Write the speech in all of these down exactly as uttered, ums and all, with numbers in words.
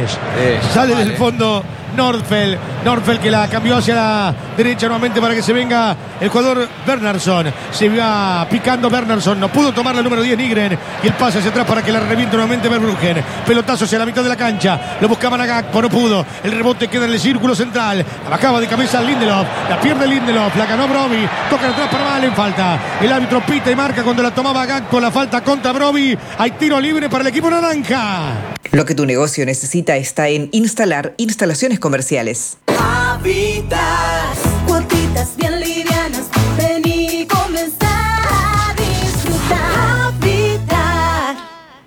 Suárez. Eh, Sale vale. del fondo Nordfeldt. Nordfeldt que la cambió hacia la derecha nuevamente para que se venga el jugador Bernhardsson. Se va picando Bernhardsson. No pudo tomar la número diez Nygren. Y el pase hacia atrás para que la reviente nuevamente Verbruggen. Pelotazo hacia la mitad de la cancha. Lo buscaban a Gakpo, no pudo. El rebote queda en el círculo central. Bajaba de cabeza Lindelof. La pierde Lindelof. La ganó Brobbey. Toca atrás para Malen. Falta. El árbitro pita y marca cuando la tomaba Gakpo. La falta contra Brobbey. Hay tiro libre para el equipo naranja. Lo que tu negocio necesita está en Instalar Instalaciones Comerciales. Habitat, cuotitas bien livianas, ven y comenzar a disfrutar. Habitat.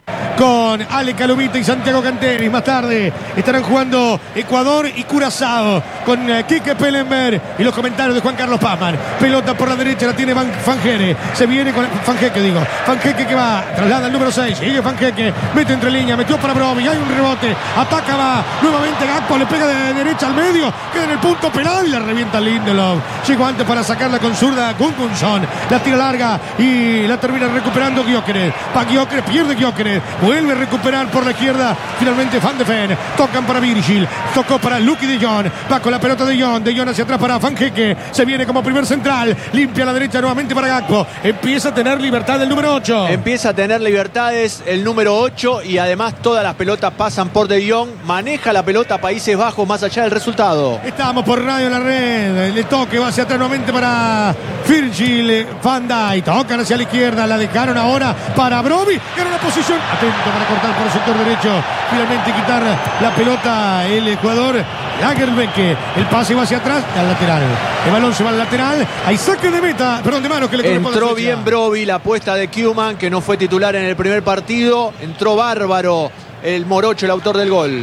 Con Ale Calumita y Santiago Canteris. Más tarde estarán jugando Ecuador y Curazao con uh, Quique Pellenberg y los comentarios de Juan Carlos Pazman. Pelota por la derecha la tiene Van Fanjere. Se viene con Fanjeque, digo. Fanjeque que va, traslada al número seis. Sigue Fanjeque, mete entre líneas, metió para Brobbey. Hay un rebote, ataca, va nuevamente Gakpo, le pega de derecha al medio, queda en el punto penal, la revienta Lindelof. Llegó antes para sacarla con zurda Gudmundsson. La tira larga y la termina recuperando Gyökeres. Va Gyökeres, pierde Gyökeres. Vuelve a recuperar por la izquierda. Finalmente Van de Ven. Tocan para Virgil. Tocó para Lucky de Jong. Va con la pelota de Jong. De Jong hacia atrás para Fanjeque. Se viene como primer central. Limpia a la derecha nuevamente para Gakpo. Empieza a tener libertad el número ocho. Empieza a tener libertades el número ocho. Y además todas las pelotas pasan por De Jong. Maneja la pelota Países Bajos más allá del resultado. Estamos por Radio La Red. El toque va hacia atrás nuevamente para Virgil van Dijk. Tocan hacia la izquierda. La dejaron ahora para Brobbey. Gana una posición. Atento para cortar por el sector derecho. Finalmente quitar la pelota el jugador Lagerbäck. El pase va hacia atrás al lateral. El balón se va al lateral. Hay saque de meta. Perdón, de mano que le corresponde. Entró bien Brobbey, la apuesta de Koeman, que no fue titular en el primer partido. Entró bárbaro el morocho, el autor del gol.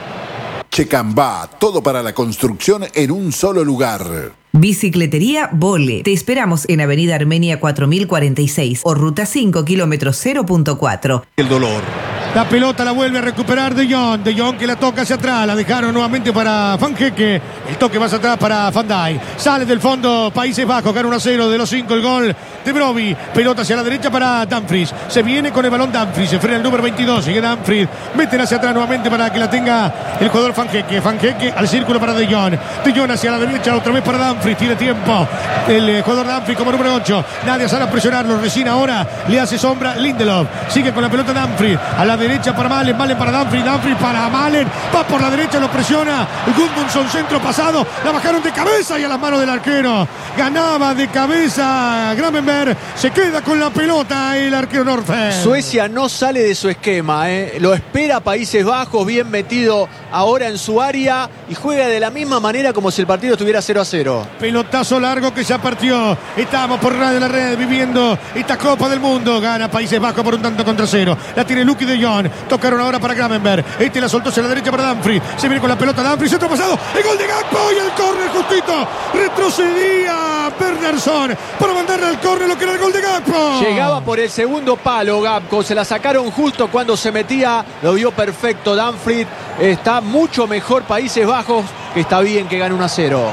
Checambá, todo para la construcción en un solo lugar. Bicicletería Vole. Te esperamos en Avenida Armenia cuatro mil cuarenta y seis o Ruta cinco, kilómetro cero punto cuatro. El dolor. La pelota la vuelve a recuperar De Jong. De Jong que la toca hacia atrás. La dejaron nuevamente para Fanjeque. El toque más atrás para Van Dijk. Sale del fondo Países Bajos. Gana uno a cero de los cinco el gol de Brobbey. Pelota hacia la derecha para Dumfries. Se viene con el balón Dumfries. Se frena el número veintidós. Sigue Dumfries. Meten hacia atrás nuevamente para que la tenga el jugador Fanjeque. Fanjeque al círculo para De Jong. De Jong hacia la derecha. Otra vez para Dumfries. Tiene tiempo. El jugador Dumfries como número ocho. Nadie sale a presionarlo. Recién ahora le hace sombra Lindelof. Sigue con la pelota Dumfries. A la derecha para Malen, Malen para Dumfries, Dumfries para Malen, va por la derecha, lo presiona Gudmundsson, centro pasado, la bajaron de cabeza y a las manos del arquero, ganaba de cabeza Gravenberg, se queda con la pelota el arquero Nordfeldt. Suecia no sale de su esquema, ¿eh? Lo espera Países Bajos, bien metido ahora en su área y juega de la misma manera como si el partido estuviera cero a cero. Pelotazo largo que ya partió, estamos por Radio La Red viviendo esta Copa del Mundo, gana Países Bajos por un tanto contra cero, la tiene Lucky de Jong. Tocaron ahora para Gravenberg. Este la soltó hacia la derecha para Dumfries. Se viene con la pelota Dumfries. Centro pasado. El gol de Gakpo y el córner justito. Retrocedía Bernhardsson para mandarle al córner lo que era el gol de Gakpo. Llegaba por el segundo palo Gakpo. Se la sacaron justo cuando se metía. Lo vio perfecto Dumfries. Está mucho mejor Países Bajos, que está bien que gane uno a cero.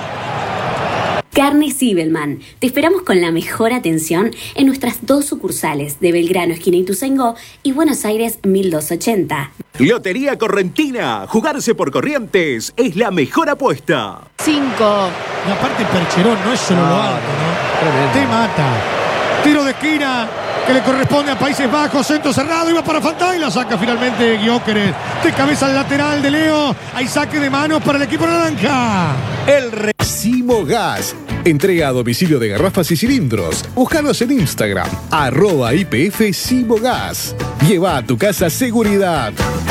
Carnes Zibelman. Te esperamos con la mejor atención en nuestras dos sucursales de Belgrano, esquina Ituzaingó, y Buenos Aires mil doscientos ochenta. Lotería Correntina. Jugarse por Corrientes es la mejor apuesta. Cinco. Y aparte Percherón no es solo lo alto, ¿no? Tremendo. Te mata. Tiro de esquina que le corresponde a Países Bajos, centro cerrado, iba para Van Dijk, la saca finalmente Gyökeres. De cabeza al lateral de Leo. Hay saque de manos para el equipo naranja. El re... Simogas. Entrega a domicilio de garrafas y cilindros. Búscanos en Instagram, arroba I P F Simogas. Lleva a tu casa seguridad.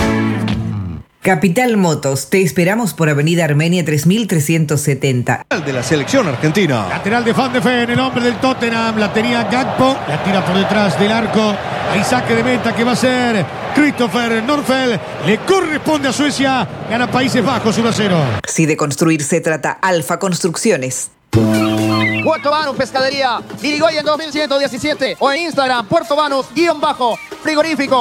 Capital Motos, te esperamos por Avenida Armenia tres mil trescientos setenta. De la selección argentina. Lateral de Van de Ven, el hombre del Tottenham. La tenía Gakpo, la tira por detrás del arco. Hay saque de meta que va a ser Christopher Nordfeldt. Le corresponde a Suecia. Gana Países Bajos uno a cero. Si de construir se trata, Alfa Construcciones. Puerto Banús Pescadería, Irigoyen dos mil ciento diecisiete o en Instagram, Puerto Banús, guión bajo, frigorífico.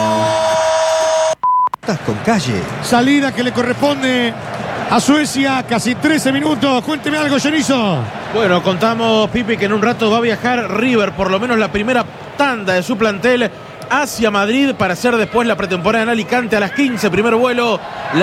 Estás con calle. Salida que le corresponde a Suecia, casi trece minutos. Cuénteme algo, Genizo. Bueno, contamos, Pipi, que en un rato va a viajar River, por lo menos la primera tanda de su plantel, hacia Madrid para hacer después la pretemporada en Alicante a las quince, primer vuelo.